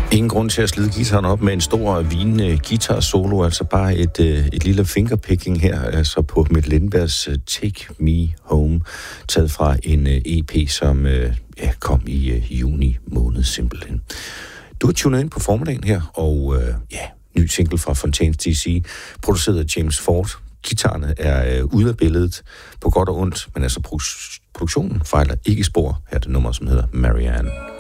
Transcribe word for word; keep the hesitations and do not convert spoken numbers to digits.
Ingen grund til at slide guitaren op med en stor vinende guitar-solo, altså bare et, et lille fingerpicking her, altså på Mette Lindbergs Take Me Home, taget fra en E P, som ja, kom i juni måned simpelthen. Du er tunet ind på formiddagen her, og ja, ny single fra Fontaines D C, produceret af James Ford. Guitarerne er ude af billedet på godt og ondt, men altså produktionen fejler ikke spor. Her er det nummer, som hedder Marianne.